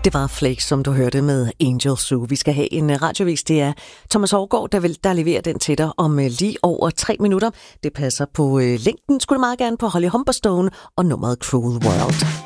Det var Flakes, som du hørte med Angel Zoo. Vi skal have en radiovis. Det er Thomas Aargaard, der leverer den til dig om lige over 3 minutter. Det passer på længden, skulle det meget gerne, på Holly Humberstone og nummeret Cruel World.